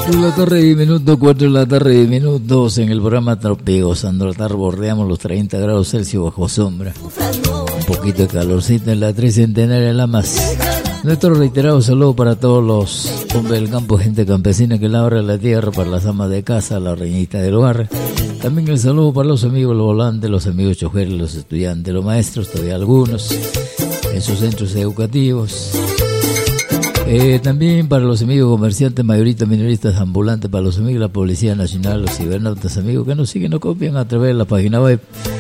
4 de la tarde y minuto, 4 de la tarde y minutos en el programa Tropeo, gozando la tarde, bordeamos los 30 grados Celsius bajo sombra. Un poquito de calorcito en la tricentenaria de Lamas. Nuestro reiterado saludo para todos los hombres del campo, gente campesina que labra la tierra, para las amas de casa, la reñita del hogar. También el saludo para los amigos del volante, los amigos choferes, los estudiantes, los maestros, todavía algunos en sus centros educativos. También para los amigos comerciantes, mayoristas, minoristas, ambulantes, para los amigos de la Policía Nacional, los cibernautas, amigos que nos siguen, nos copian a través de la página web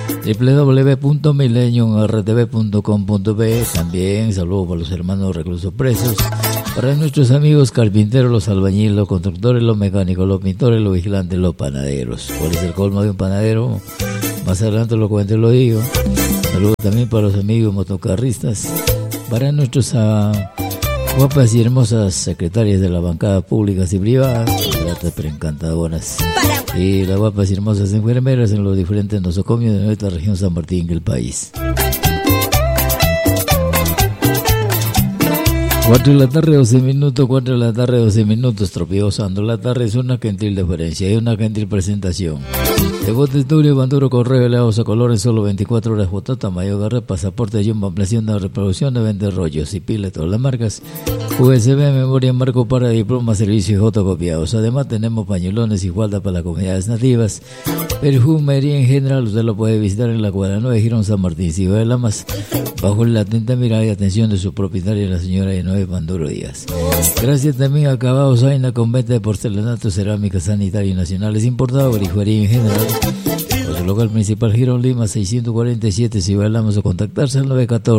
www.millenniumrtv.com.be. También saludos para los hermanos reclusos presos, para nuestros amigos carpinteros, los albañiles, los constructores, los mecánicos, los pintores, los vigilantes, los panaderos. ¿Cuál es el colmo de un panadero? Más adelante lo cuento y lo digo. Saludos también para los amigos motocarristas, para nuestros guapas y hermosas secretarias de la bancada públicas y privadas, gratas pero encantadoras, y las guapas y hermosas enfermeras en los diferentes nosocomios de nuestra región San Martín del país. 4 de la tarde, 12 minutos, 4 de la tarde, 12 minutos, tropiezando la tarde es una gentil deferencia y una gentil presentación. De bote estudio, banduro, correo, elevados a colores, solo 24 horas, botota, mayo, garra, pasaporte, jumbo, ampliación de reproducción de 20 rollos y pila, todas las marcas, USB, memoria, marco para diploma, servicios y fotocopiados. Además tenemos pañuelones y falda para las comunidades nativas, perfumería en general. Usted lo puede visitar en la cuadra 9 Girón San Martín, Ciudad de Lamas, bajo la atenta mirada y atención de su propietaria, la señora Enoe Panduro Díaz. Gracias también a Acabados Aina, con venta de porcelanato, cerámica sanitaria y nacionales importados, grifería en general. Por su local principal, Girón Lima 647, Ciudad de Lamas, o contactarse al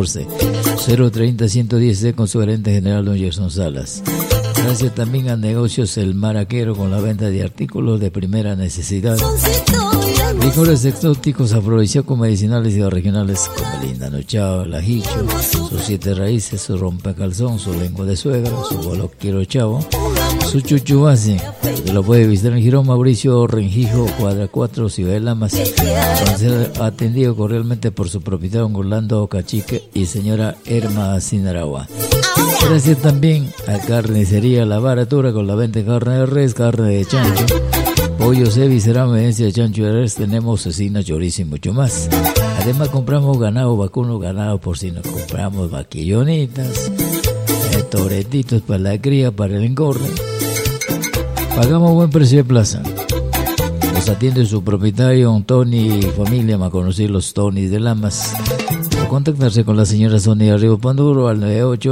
914-030-110 con su gerente general, don Gerson Salas. Gracias también a Negocios El Maraquero, con la venta de artículos de primera necesidad. Licores exóticos, afrodisíacos, medicinales y regionales como el indanochao, el ajicho, sus 7 raíces, su rompecalzón, su lengua de suegra, su bolo quiero chavo, su chuchubase. Se lo puede visitar en Girón Mauricio Rengijo, cuadra 4, Ciudad de Lamas, para ser atendido cordialmente por su propietario Orlando Cachique y señora Erma Sinaragua. Gracias también a Carnicería La Baratura, con la venta de carne de res, carne de chancho, pollo, visceral, medencia de chancho de res, tenemos cecina, chorizo y mucho más. Además compramos ganado vacuno, ganado porcino, compramos vaquillonitas, toretitos para la cría, para el engorde. Pagamos buen precio de plaza. Nos atiende su propietario, Tony y familia, más conocidos los Tonys de Lamas. O contactarse con la señora Sonia Río Panduro al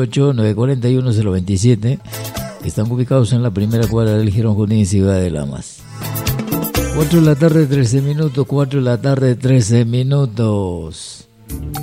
988-941-027. Están ubicados en la primera cuadra del Girón Junín, Ciudad de Lamas. 4 de la tarde, 13 minutos, 4 de la tarde, 13 minutos.